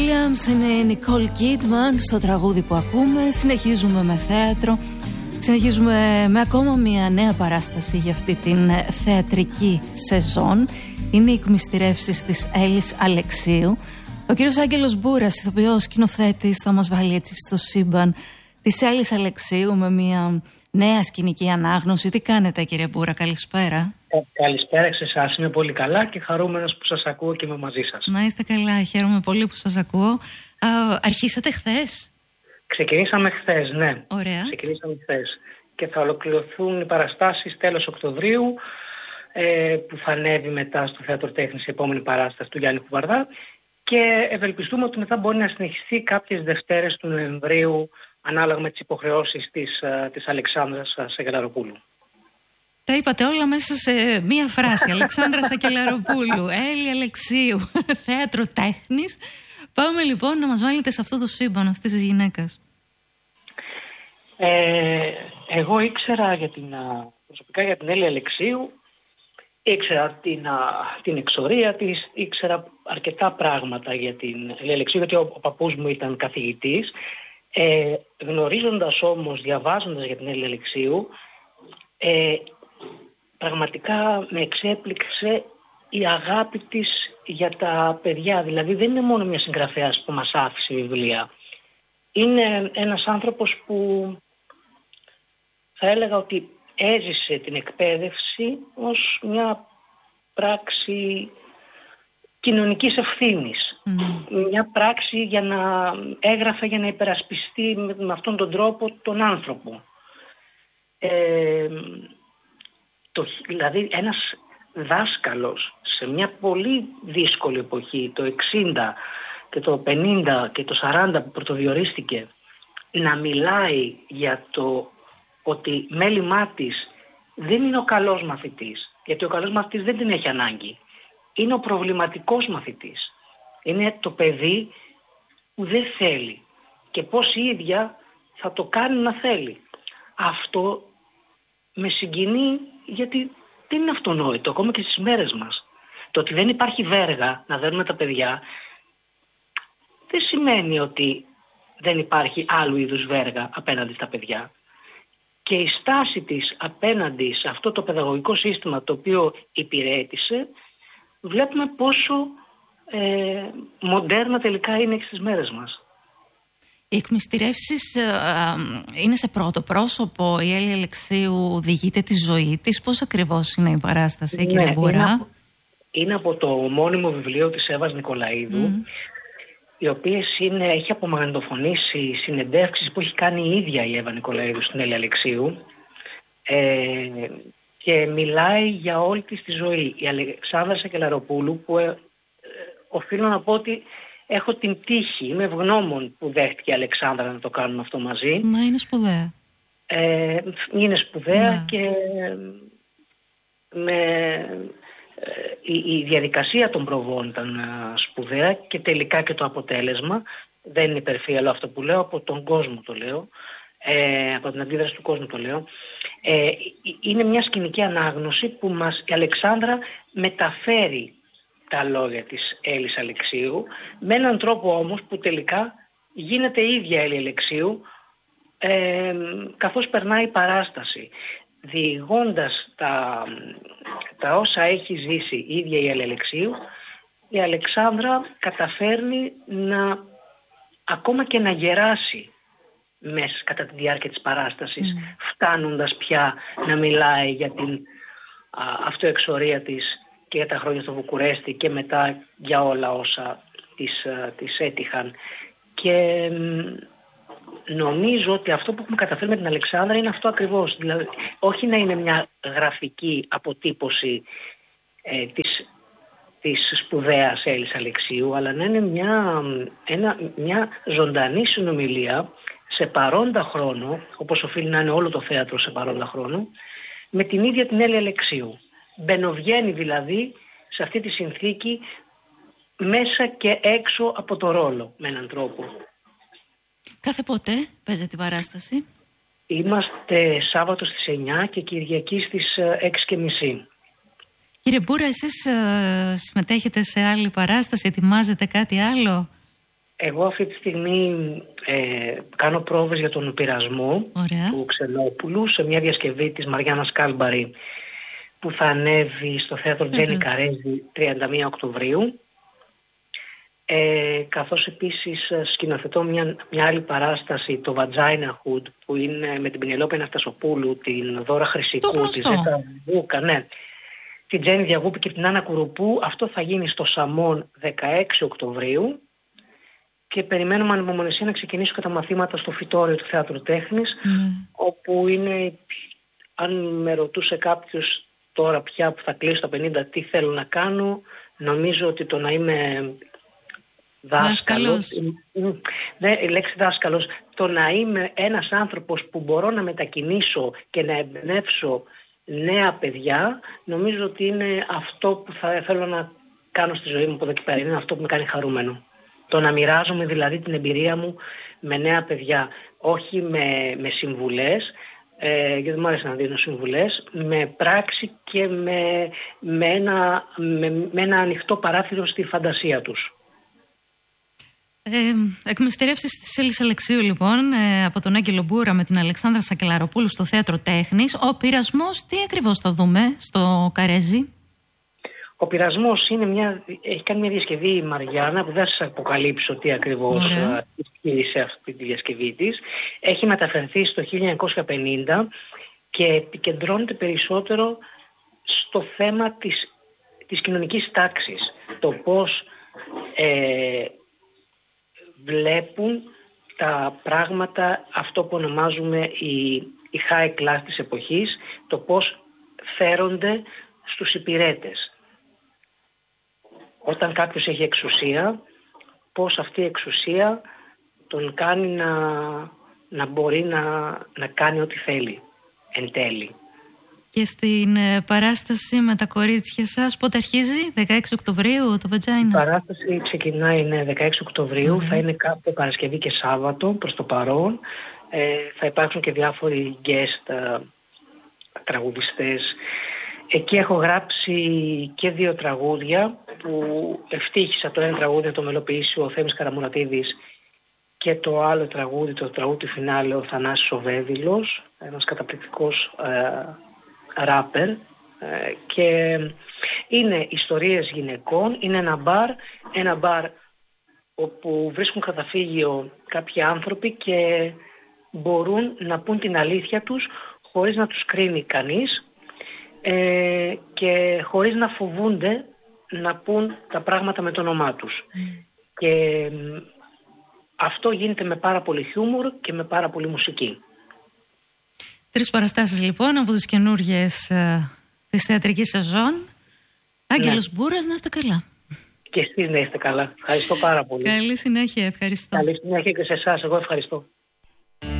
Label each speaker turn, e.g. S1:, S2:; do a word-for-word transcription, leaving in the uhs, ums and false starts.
S1: Είναι η Νικόλ Κίτμαν στο τραγούδι που ακούμε. Συνεχίζουμε με θέατρο. Συνεχίζουμε με ακόμα μια νέα παράσταση για αυτή την θεατρική σεζόν. Είναι οι εκμυστηρεύσεις της Έλλης Αλεξίου. Ο κύριος Άγγελος Μπούρας, ηθοποιός, σκηνοθέτης, θα μας βάλει έτσι στο σύμπαν της Έλλης Αλεξίου με μια νέα σκηνική ανάγνωση. Τι κάνετε, κύριε Μπούρα, καλησπέρα.
S2: Ε, καλησπέρα σε εσάς, είμαι πολύ καλά και χαρούμενος που σας ακούω και είμαι μαζί σας.
S1: Να είστε καλά, χαίρομαι πολύ που σας ακούω. Α, αρχίσατε χθες?
S2: Ξεκινήσαμε χθες, ναι.
S1: Ωραία.
S2: Ξεκινήσαμε χθες και θα ολοκληρωθούν οι παραστάσεις τέλος Οκτωβρίου, ε, που θα ανέβει μετά στο Θέατρο Τέχνης η επόμενη παράσταση του Γιάννη Κουβαρδά, και ευελπιστούμε ότι μετά μπορεί να συνεχιστεί κάποιες Δευτέρες του Νοεμβρίου ανάλογα με τις υποχρεώσεις της, της Αλεξάνδρας Σακελαροπούλου.
S1: Τα είπατε όλα μέσα σε μία φράση. Αλεξάνδρα Σακελαροπούλου, Έλλη Αλεξίου, Θέατρο Τέχνης. Πάμε λοιπόν να μας βάλετε σε αυτό το σύμπαν αυτής της γυναίκας.
S2: Ε, εγώ ήξερα για την, προσωπικά για την Έλλη Αλεξίου, ήξερα την, την εξορία της, ήξερα αρκετά πράγματα για την Έλλη Αλεξίου, γιατί ο, ο παππούς μου ήταν καθηγητής. Ε, γνωρίζοντας όμως, διαβάζοντας για την Έλλη Αλεξίου, ε, πραγματικά με εξέπληξε η αγάπη της για τα παιδιά. Δηλαδή δεν είναι μόνο μια συγγραφέας που μας άφησε βιβλία. Είναι ένας άνθρωπος που θα έλεγα ότι έζησε την εκπαίδευση ως μια πράξη κοινωνικής ευθύνης. Mm. Μια πράξη για να έγραφε για να υπερασπιστεί με, με αυτόν τον τρόπο τον άνθρωπο. Ε, το, δηλαδή ένας δάσκαλος σε μια πολύ δύσκολη εποχή, το εξήντα και το πενήντα και το σαράντα που πρωτοδιορίστηκε, να μιλάει για το ότι μέλημά της δεν είναι ο καλός μαθητής, γιατί ο καλός μαθητής δεν την έχει ανάγκη. Είναι ο προβληματικός μαθητής. Είναι το παιδί που δεν θέλει και πώς η ίδια θα το κάνει να θέλει. Αυτό με συγκινεί, γιατί δεν είναι αυτονόητο ακόμα και στις μέρες μας. Το ότι δεν υπάρχει βέργα να δέρνουμε τα παιδιά δεν σημαίνει ότι δεν υπάρχει άλλου είδους βέργα απέναντι στα παιδιά. Και η στάση της απέναντι σε αυτό το παιδαγωγικό σύστημα το οποίο υπηρέτησε, βλέπουμε πόσο ε, μοντέρνα τελικά είναι και στις μέρες μας.
S1: Οι εκμυστηρεύσεις ε, ε, είναι σε πρώτο πρόσωπο, η Έλλη Αλεξίου διηγείται τη ζωή της. Πώς ακριβώς είναι η παράσταση, ναι, κύριε Μπούρα?
S2: Είναι από, είναι από το μόνιμο βιβλίο της Εύας Νικολαίδου, mm. οι οποίες είναι, έχει απομαγνητοφωνήσει συνεντεύξεις που έχει κάνει η ίδια η Εύα Νικολαίδου στην Έλλη Αλεξίου, ε, και μιλάει για όλη της τη ζωή. Η Αλεξάνδρα Σακελαροπούλου, που ε, ε, οφείλω να πω ότι έχω την τύχη, είμαι ευγνώμων που δέχτηκε η Αλεξάνδρα να το κάνουμε αυτό μαζί.
S1: Μα είναι σπουδαία.
S2: Ε, είναι σπουδαία,
S1: ναι.
S2: Και με, ε, η, η διαδικασία των προβών ήταν ε, σπουδαία, και τελικά και το αποτέλεσμα, δεν είναι υπερφύαλο αυτό που λέω, από τον κόσμο το λέω, ε, από την αντίδραση του κόσμου το λέω. Ε, είναι μια σκηνική ανάγνωση που μας, η Αλεξάνδρα μεταφέρει τα λόγια της Έλλης Αλεξίου με έναν τρόπο όμως που τελικά γίνεται η ίδια Έλλη Αλεξίου, ε, καθώς περνάει η παράσταση, διηγώντας τα, τα όσα έχει ζήσει η ίδια η Έλλη Αλεξίου. Η Αλεξάνδρα καταφέρνει να ακόμα και να γεράσει μέσα κατά τη διάρκεια της παράστασης, mm. φτάνοντας πια να μιλάει για την α, αυτοεξορία της και για τα χρόνια στο Βουκουρέστι και μετά για όλα όσα της, α, της έτυχαν. Και μ, νομίζω ότι αυτό που έχουμε καταφέρει με την Αλεξάνδρα είναι αυτό ακριβώς. Δηλαδή, όχι να είναι μια γραφική αποτύπωση ε, της, της σπουδαίας Έλλης Αλεξίου, αλλά να είναι μια, ένα, μια ζωντανή συνομιλία σε παρόντα χρόνο, όπως οφείλει να είναι όλο το θέατρο σε παρόντα χρόνο, με την ίδια την Έλλη Αλεξίου. Μπαινοβγαίνει δηλαδή σε αυτή τη συνθήκη μέσα και έξω από το ρόλο, με έναν τρόπο.
S1: Κάθε πότε παίζετε την παράσταση?
S2: Είμαστε Σάββατο στις εννιά και Κυριακή στις έξι και μισή.
S1: Κύριε Μπούρα, εσείς ε, συμμετέχετε σε άλλη παράσταση, ετοιμάζετε κάτι άλλο?
S2: Εγώ αυτή τη στιγμή ε, κάνω πρόβες για τον πειρασμό
S1: Ωραία.
S2: του Ξενόπουλου σε μια διασκευή της Μαριάννας Κάλμπαρη που θα ανέβει στο θέατρο Τζένι Καρέζη τριάντα μία Οκτωβρίου. Ε, καθώς επίσης σκηνοθετώ μια, μια άλλη παράσταση, το Vagina Hood, που είναι με την Πινελόπη Αναστασοπούλου, την Δώρα Χρυσικού, τη Ζέτα Βούκα, ναι, την Τζέννη Διαγούπη και την Άννα Κουρουπού. Αυτό θα γίνει στο Σαμόν δεκαέξι Οκτωβρίου και περιμένουμε ανυπομονησία να ξεκινήσω και τα μαθήματα στο Φυτόριο του Θεάτρου Τέχνης, mm. όπου είναι, αν με ρωτούσε κάποιος τώρα πια που θα κλείσω τα πενήντα τι θέλω να κάνω, νομίζω ότι το να είμαι δάσκαλος, ναι, η λέξη δάσκαλος, το να είμαι ένας άνθρωπος που μπορώ να μετακινήσω και να εμπνεύσω νέα παιδιά, νομίζω ότι είναι αυτό που θα θέλω να κάνω στη ζωή μου από εδώ και πέρα. Είναι αυτό που με κάνει χαρούμενο. Το να μοιράζομαι δηλαδή την εμπειρία μου με νέα παιδιά, όχι με, με συμβουλές, ε, γιατί δεν μου άρεσε να δίνω συμβουλές, με πράξη και με, με, ένα, με, με ένα ανοιχτό παράθυρο στη φαντασία τους.
S1: Ε, εκμυστηρεύσεις της Έλλης Αλεξίου λοιπόν, ε, από τον Άγγελο Μπούρα με την Αλεξάνδρα Σακελαροπούλου στο Θέατρο Τέχνης. Ο πειρασμός, τι ακριβώς θα δούμε στο Καρέζι?
S2: Ο πειρασμός είναι μια, έχει κάνει μια διασκευή η Μαριάννα που δεν σας αποκαλύψω τι ακριβώς ισχύει σε αυτή τη διασκευή της. Έχει μεταφερθεί στο χίλια εννιακόσια πενήντα και επικεντρώνεται περισσότερο στο θέμα της, της κοινωνικής τάξης. Το πώς ε, βλέπουν τα πράγματα, αυτό που ονομάζουμε η, η high class της εποχής, το πώς φέρονται στους υπηρέτες. Όταν κάποιος έχει εξουσία, πώς αυτή η εξουσία τον κάνει να, να μπορεί να, να κάνει ό,τι θέλει εν τέλει.
S1: Και στην ε, παράσταση με τα κορίτσια σας πότε αρχίζει? δεκαέξι Οκτωβρίου το Vagina?
S2: Η παράσταση ξεκινάει ναι, δεκαέξι Οκτωβρίου, mm-hmm. θα είναι κάπου Παρασκευή και Σάββατο προς το παρόν. Ε, θα υπάρξουν και διάφοροι guest ε, τραγουδιστές. Εκεί έχω γράψει και δύο τραγούδια που ευτύχησα. Το ένα τραγούδι το μελοποιήσει ο Θέμης Καραμουρατίδης και το άλλο τραγούδι, το τραγούδι φινάλε, ο Θανάσης ο Βέβυλος, ένας καταπληκτικός ε, ράπερ, ε, και είναι ιστορίες γυναικών, είναι ένα μπαρ, ένα μπαρ όπου βρίσκουν καταφύγιο κάποιοι άνθρωποι και μπορούν να πούν την αλήθεια τους χωρίς να τους κρίνει κανείς ε, και χωρίς να φοβούνται να πούν τα πράγματα με το όνομά τους. Mm. Και αυτό γίνεται με πάρα πολύ χιούμορ και με πάρα πολύ μουσική.
S1: Τρεις παραστάσεις λοιπόν από τις καινούργιες ε, της θεατρικής σεζόν. Άγγελος ναι. Μπούρας, να είστε καλά.
S2: Και εσείς να είστε καλά. Ευχαριστώ πάρα πολύ.
S1: Καλή συνέχεια, ευχαριστώ.
S2: Καλή συνέχεια και σε εσάς. Εγώ ευχαριστώ.